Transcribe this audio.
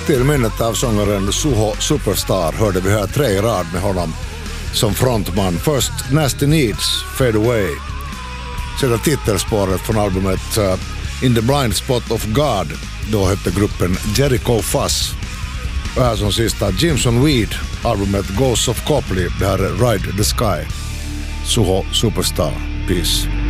Till minnet av sångaren Suho Superstar hörde vi här 3 i rad med honom som frontman. Först Nasty Needs, Fade Away. Sedan titelspåret från albumet In the Blind Spot of God. Då hette gruppen Jericho Fuss. Och här som sista Jimson Weed, albumet Ghosts of Copley. Det här är Ride the Sky. Suho Superstar. Peace.